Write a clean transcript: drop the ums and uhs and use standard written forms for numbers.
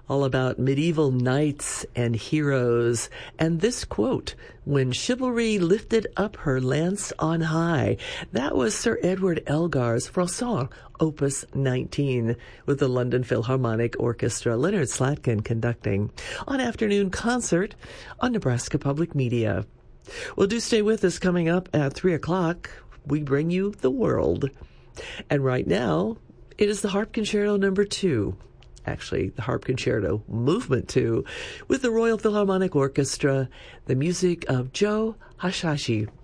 all about medieval knights and heroes. And this quote, "When chivalry lifted up her lance on high," that was Sir Edward Elgar's Froissart, Opus 19, with the London Philharmonic Orchestra, Leonard Slatkin conducting, on Afternoon Concert on Nebraska Public Media. Well, do stay with us. Coming up at 3 o'clock, we bring you the world. And right now, it is the Harp Concerto number 2. Actually, the Harp Concerto Movement 2, with the Royal Philharmonic Orchestra, the music of Joe Hisaishi.